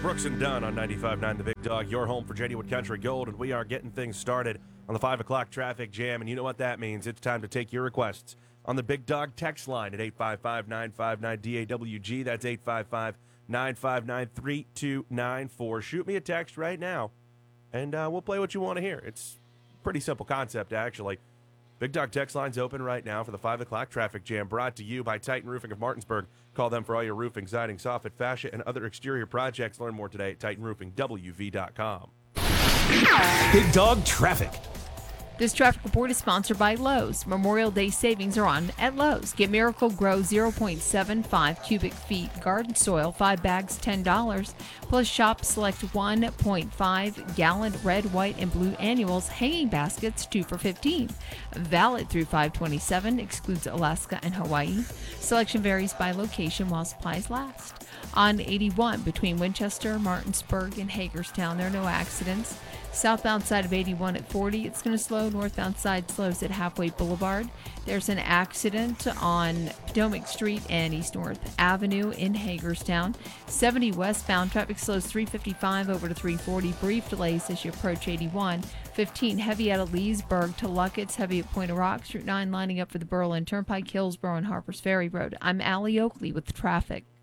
Brooks and Dunn on 95.9 The Big Dog, your home for Genuine Country Gold, and we are getting things started on the 5 o'clock traffic jam, and you know what that means. It's time to take your requests on the Big Dog text line at 855-959-DAWG. That's 855-959-3294. Shoot me a text right now, and we'll play what you want to hear. It's a pretty simple concept, actually. Big Dog text line's open right now for the 5 o'clock traffic jam, brought to you by Titan Roofing of Martinsburg. Call them for all your roofing, siding, soffit, fascia, and other exterior projects. Learn more today at TitanRoofingWV.com. Big Dog Traffic. This traffic report is sponsored by Lowe's. Memorial Day savings are on at Lowe's. Get Miracle Grow 0.75 cubic feet garden soil, 5 bags, $10. Plus shop select 1.5 gallon red, white, and blue annuals hanging baskets, 2 for $15. Valid through 5/27, excludes Alaska and Hawaii. Selection varies by location while supplies last. On 81 between Winchester, Martinsburg, and Hagerstown, there are no accidents. Southbound side of 81 at 40, it's going to slow. Northbound side slows at Halfway Boulevard. There's an accident on Potomac Street and East North Avenue in Hagerstown. 70 westbound, traffic slows 355 over to 340. Brief delays as you approach 81. 15 heavy out of Leesburg to Luckett's, heavy at Point of Rocks. Route 9 lining up for the Berlin Turnpike, Hillsborough, and Harpers Ferry Road. I'm Allie Oakley with traffic.